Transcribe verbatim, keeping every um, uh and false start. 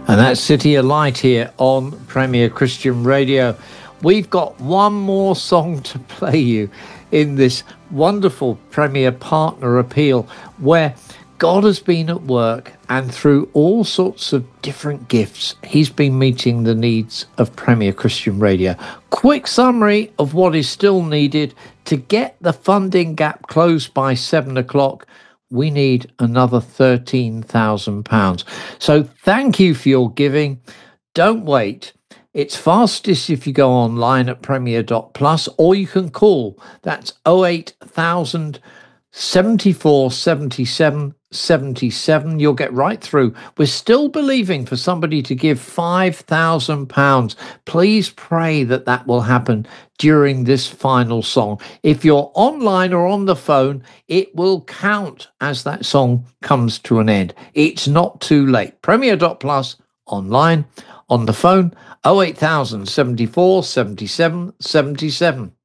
And that's City of Light here on Premier Christian Radio. We've got one more song to play you in this wonderful Premier Partner Appeal, where God has been at work, and through all sorts of different gifts, he's been meeting the needs of Premier Christian Radio. Quick summary of what is still needed to get the funding gap closed by seven o'clock. We need another thirteen thousand pounds. So thank you for your giving. Don't wait. It's fastest if you go online at premier dot plus, or you can call. That's oh eight thousand, seventy-four, seventy-seven, seventy-seven. You'll get right through. We're still believing for somebody to give five thousand pounds. Please pray that that will happen during this final song. If you're online or on the phone, it will count as that song comes to an end. It's not too late. premier dot plus, online, on the phone, oh eight thousand, seventy-four, seventy-seven, seventy-seven.